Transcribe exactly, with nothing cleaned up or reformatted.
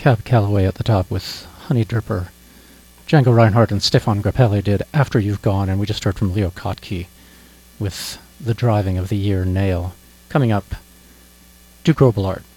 Cab Calloway at the top with Honey Dripper. Django Reinhardt and Stefan Grappelli did After You've Gone, and we just heard from Leo Kottke with The Driving of the Year Nail. Coming up, Duke Robillard.